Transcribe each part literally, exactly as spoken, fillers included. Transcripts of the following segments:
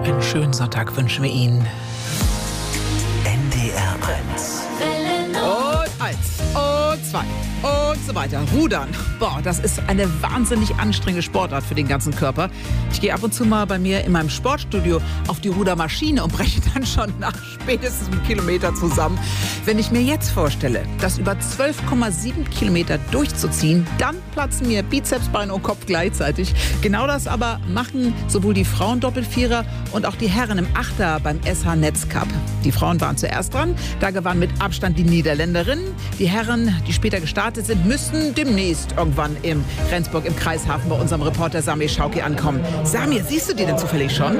Einen schönen Sonntag wünschen wir Ihnen. N D R eins. Und eins, und zwei, und so weiter. Rudern. Boah, das ist eine wahnsinnig anstrengende Sportart für den ganzen Körper. Ich gehe ab und zu mal bei mir in meinem Sportstudio auf die Rudermaschine und breche dann schon nach spätestens einem Kilometer zusammen. Wenn ich mir jetzt vorstelle, das über zwölf Komma sieben Kilometer durchzuziehen, dann platzen mir Bizeps, Beine und Kopf gleichzeitig. Genau das aber machen sowohl die Frauen-Doppelvierer und auch die Herren im Achter beim S H Netzcup. Die Frauen waren zuerst dran, da gewann mit Abstand die Niederländerinnen. Die Herren, die später gestartet sind, müssen demnächst irgendwann im Rendsburg im Kreishafen bei unserem Reporter Samir Schauki ankommen. Samir, siehst du die denn zufällig schon?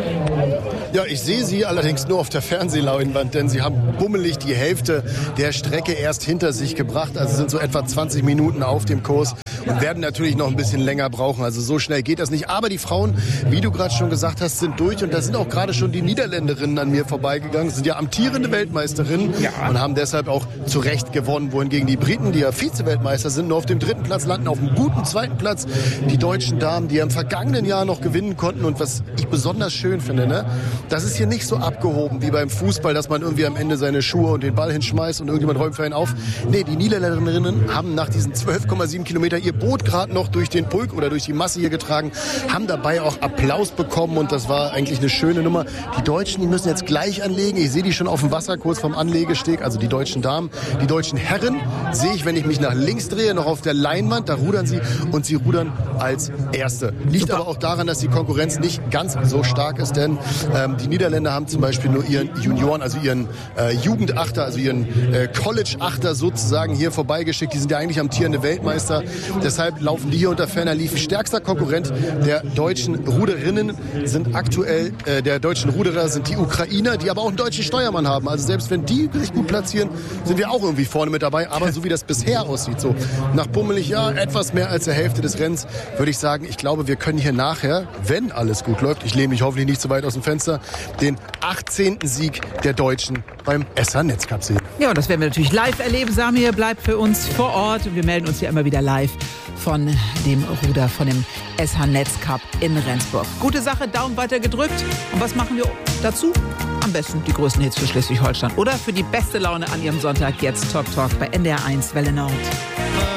Ja, ich sehe sie allerdings nur auf der Fernsehleinwand, denn sie haben bummelig die Hälfte der Strecke erst hinter sich gebracht. Also sind so etwa zwanzig Minuten auf dem Kurs und werden natürlich noch ein bisschen länger brauchen. Also so schnell geht das nicht. Aber die Frauen, wie du gerade schon gesagt hast, sind durch. Und da sind auch gerade schon die Niederländerinnen an mir vorbeigegangen. Sind ja amtierende Weltmeisterinnen Ja. und haben deshalb auch zu Recht gewonnen. Wohingegen die Briten, die ja Vize-Weltmeister sind, nur auf dem dritten Platz landen, auf einem guten zweiten Platz. Die deutschen Damen, die ja im vergangenen Jahr noch gewinnen konnten. Und was ich besonders schön finde, ne, das ist hier nicht so abgehoben wie beim Fußball, dass man irgendwie am Ende seine Schuhe und den Ball hinschmeißt und irgendjemand räumt für einen auf. Nee, die Niederländerinnen haben nach diesen zwölf Komma sieben Kilometer ihr Boot gerade noch durch den Pulk oder durch die Masse hier getragen, haben dabei auch Applaus bekommen und das war eigentlich eine schöne Nummer. Die Deutschen, die müssen jetzt gleich anlegen. Ich sehe die schon auf dem Wasser kurz vom Anlegesteg, also die deutschen Damen. Die deutschen Herren sehe ich, wenn ich mich nach links drehe, noch auf der Leinwand. Da rudern sie und sie rudern als Erste. Liegt Super. aber auch daran, dass die Konkurrenz nicht ganz so stark ist, denn ähm, die Niederländer haben zum Beispiel nur ihren Junioren, also ihren äh, Jugendachter, also ihren äh, College-Achter sozusagen hier vorbeigeschickt. Die sind ja eigentlich amtierende Weltmeister. Deshalb laufen die hier unter ferner Liefen. Stärkster Konkurrent der deutschen Ruderinnen sind aktuell, äh, der deutschen Ruderer sind die Ukrainer, die aber auch einen deutschen Steuermann haben. Also selbst wenn die sich gut platzieren, sind wir auch irgendwie vorne mit dabei. Aber so wie das bisher aussieht, so nach bummelig, ja, etwas mehr als der Hälfte des Rennens, würde ich sagen, ich glaube, wir können hier nachher, wenn alles gut läuft, ich lehne mich hoffentlich nicht zu weit aus dem Fenster, den achtzehnten Sieg der Deutschen beim S H Netzcup sehen. Ja, und das werden wir natürlich live erleben. Samir bleibt für uns vor Ort und wir melden uns hier immer wieder live von dem Ruder, von dem S H Netzcup in Rendsburg. Gute Sache, Daumen weiter gedrückt. Und was machen wir dazu? Am besten die größten Hits für Schleswig-Holstein oder für die beste Laune an Ihrem Sonntag jetzt Talk Talk bei N D R eins Welle Nord.